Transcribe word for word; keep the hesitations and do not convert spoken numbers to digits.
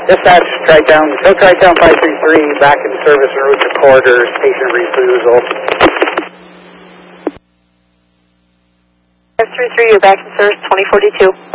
Dispatch, track down, show track down five three three, back in service en route to corridor, station refusal. five three three, you're back in service, twenty forty-two.